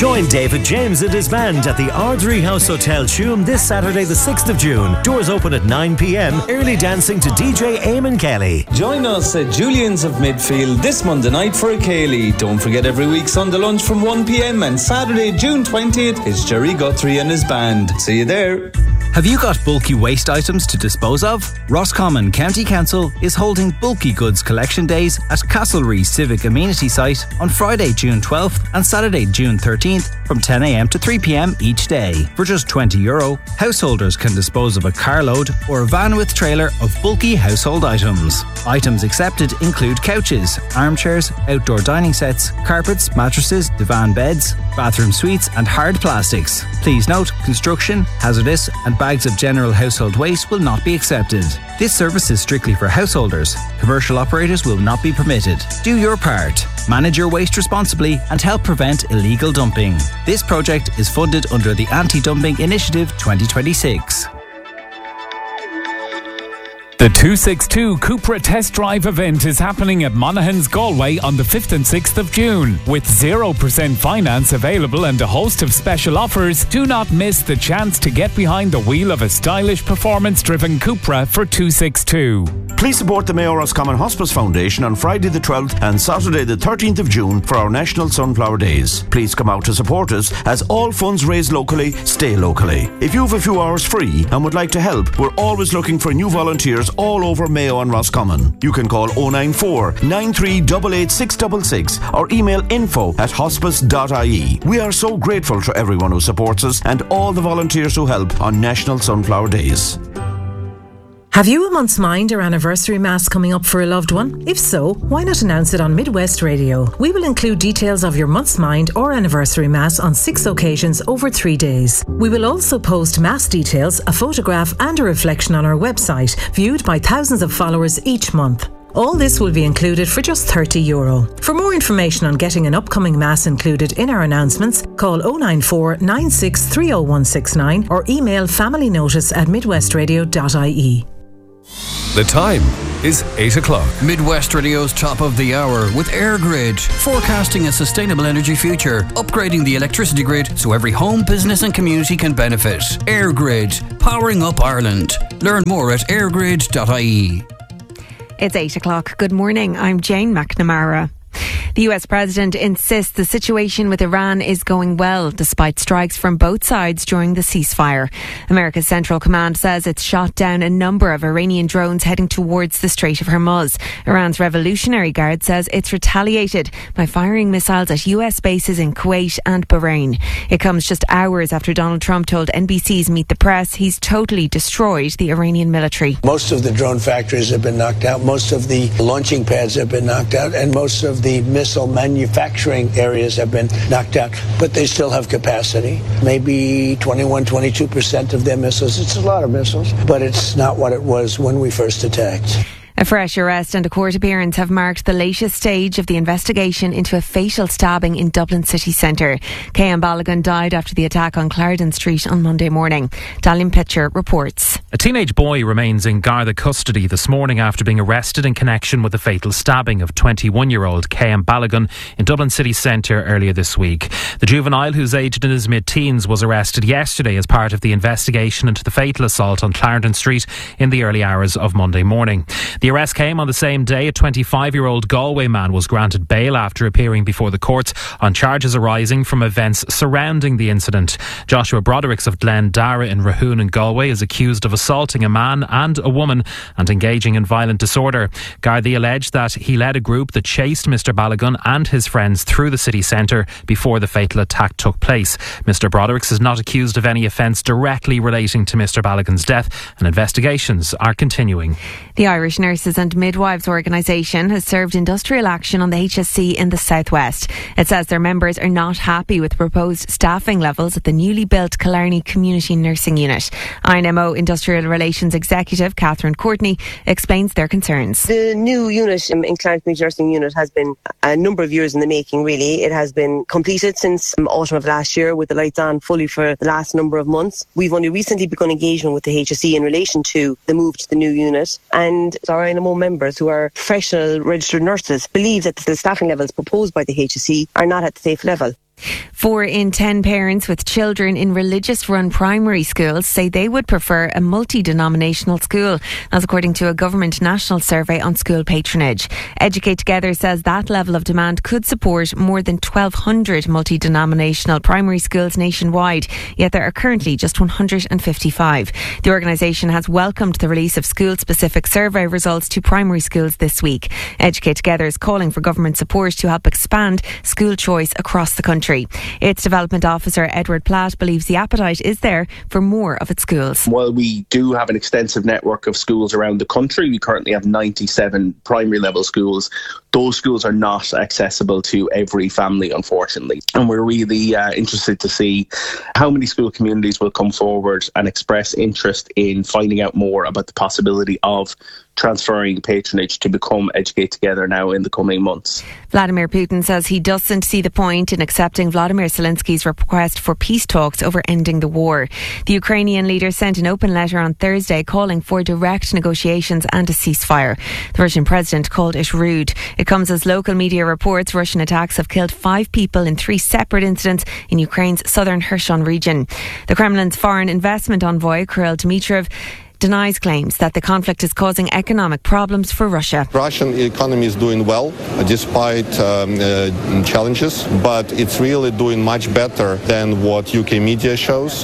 Join David James and his band at the Ardrey House Hotel Tuam this Saturday the 6th of June. Doors open at 9 p.m. Early dancing to DJ Eamon Kelly. Join us at Julian's of Midfield this Monday night for a Cayley. Don't forget every week Sunday lunch from 1 p.m. and Saturday, June 20th is Jerry Guthrie and his band. See you there. Have you got bulky waste items to dispose of? Roscommon County Council is holding Bulky Goods Collection Days at Castlereagh Civic Amenity Site on Friday, June 12th and Saturday, June 13th from 10 a.m. to 3 p.m. each day. For just €20, householders can dispose of a carload or a van with trailer of bulky household items. Items accepted include couches, armchairs, outdoor dining sets, carpets, mattresses, divan beds, bathroom suites and hard plastics. Please note, construction, hazardous and bags of general household waste will not be accepted. This service is strictly for householders. Commercial operators will not be permitted. Do your part. Manage your waste responsibly and help prevent illegal dumping. This project is funded under the Anti-Dumping Initiative 2026. The 262 Cupra Test Drive event is happening at Monaghan's Galway on the 5th and 6th of June. With 0% finance available and a host of special offers, do not miss the chance to get behind the wheel of a stylish performance-driven Cupra for 262. Please support the Mayo Roscommon Hospice Foundation on Friday the 12th and Saturday the 13th of June for our National Sunflower Days. Please come out to support us as all funds raised locally stay locally. If you have a few hours free and would like to help, we're always looking for new volunteers all over Mayo and Roscommon. You can call 094 9388 666 or email info@hospice.ie. We are so grateful to everyone who supports us and all the volunteers who help on National Sunflower Days. Have you a month's mind or anniversary mass coming up for a loved one? If so, why not announce it on Midwest Radio? We will include details of your month's mind or anniversary mass on 6 occasions over 3 days. We will also post mass details, a photograph and a reflection on our website, viewed by thousands of followers each month. All this will be included for just €30. For more information on getting an upcoming mass included in our announcements, call 094 96 30169 or email familynotice@midwestradio.ie. The time is 8 o'clock. Midwest Radio's top of the hour with AirGrid, forecasting a sustainable energy future, upgrading the electricity grid so every home, business and community can benefit. AirGrid, powering up Ireland. Learn more at airgrid.ie. It's 8 o'clock. Good morning. I'm Jane McNamara. The US President insists the situation with Iran is going well, despite strikes from both sides during the ceasefire. America's Central Command says it's shot down a number of Iranian drones heading towards the Strait of Hormuz. Iran's Revolutionary Guard says it's retaliated by firing missiles at US bases in Kuwait and Bahrain. It comes just hours after Donald Trump told NBC's Meet the Press he's totally destroyed the Iranian military. Most of the drone factories have been knocked out, most of the launching pads have been knocked out, and most of the missile manufacturing areas have been knocked out, but they still have capacity. Maybe 21-22% of their missiles. It's a lot of missiles, but it's not what it was when we first attacked. A fresh arrest and a court appearance have marked the latest stage of the investigation into a fatal stabbing in Dublin city centre. Cian Balogun died after the attack on Clarendon Street on Monday morning. Dalian Pitcher reports. A teenage boy remains in Garda custody this morning after being arrested in connection with the fatal stabbing of 21-year-old Cian Balogun in Dublin city centre earlier this week. The juvenile, who's aged in his mid-teens, was arrested yesterday as part of the investigation into the fatal assault on Clarendon Street in the early hours of Monday morning. The arrest came on the same day a 25-year-old Galway man was granted bail after appearing before the courts on charges arising from events surrounding the incident. Joshua Brodericks of Glendara in Rahoon in Galway is accused of assaulting a man and a woman and engaging in violent disorder. Gardaí alleged that he led a group that chased Mr Balogun and his friends through the city centre before the fatal attack took place. Mr Brodericks is not accused of any offence directly relating to Mr Balogun's death, and investigations are continuing. The Irish Nurses and Midwives organisation has served industrial action on the HSC in the southwest. It says their members are not happy with proposed staffing levels at the newly built Killarney Community Nursing Unit. INMO Industrial Relations Executive Catherine Courtney explains their concerns. The new unit in Killarney Community Nursing Unit has been a number of years in the making, really. It has been completed since autumn of last year, with the lights on fully for the last number of months. We've only recently begun engagement with the HSE in relation to the move to the new unit, and our INMO members, who are professional registered nurses, believe that the staffing levels proposed by the HSE are not at the safe level. 4 in 10 parents with children in religious-run primary schools say they would prefer a multi-denominational school. That's according to a government national survey on school patronage. Educate Together says that level of demand could support more than 1,200 multi-denominational primary schools nationwide, yet there are currently just 155. The organisation has welcomed the release of school-specific survey results to primary schools this week. Educate Together is calling for government support to help expand school choice across the country. Its development officer, Edward Platt, believes the appetite is there for more of its schools. While we do have an extensive network of schools around the country, we currently have 97 primary level schools. Those schools are not accessible to every family, unfortunately. And we're really interested to see how many school communities will come forward and express interest in finding out more about the possibility of transferring patronage to become Educate Together now in the coming months. Vladimir Putin says he doesn't see the point in accepting Vladimir Zelensky's request for peace talks over ending the war. The Ukrainian leader sent an open letter on Thursday calling for direct negotiations and a ceasefire. The Russian president called it rude. It comes as local media reports Russian attacks have killed 5 people in 3 separate incidents in Ukraine's southern Kherson region. The Kremlin's foreign investment envoy, Kirill Dmitriev, denies claims that the conflict is causing economic problems for Russia. Russian economy is doing well despite challenges, but it's really doing much better than what UK media shows.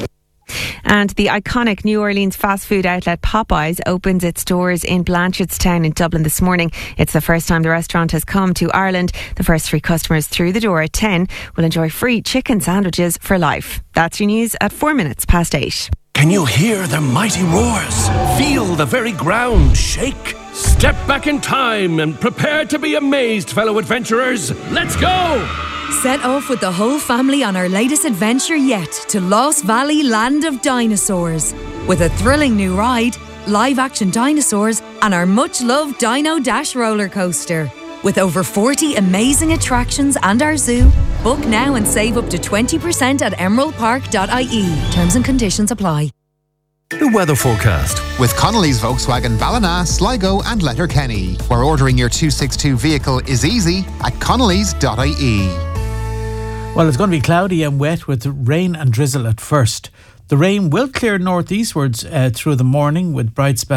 And the iconic New Orleans fast food outlet Popeyes opens its doors in Blanchardstown in Dublin this morning. It's the first time the restaurant has come to Ireland. The first 3 customers through the door at 10 will enjoy free chicken sandwiches for life. That's your news at 4 minutes past 8. Can you hear the mighty roars? Feel the very ground shake? Step back in time and prepare to be amazed, fellow adventurers. Let's go! Set off with the whole family on our latest adventure yet to Lost Valley Land of Dinosaurs. With a thrilling new ride, live-action dinosaurs and our much-loved Dino Dash roller coaster. With over 40 amazing attractions and our zoo, book now and save up to 20% at emeraldpark.ie. Terms and conditions apply. The weather forecast with Connolly's Volkswagen Ballina, Sligo and Letterkenny, where ordering your 262 vehicle is easy at connolly's.ie. Well, it's going to be cloudy and wet with rain and drizzle at first. The rain will clear northeastwards through the morning with bright spells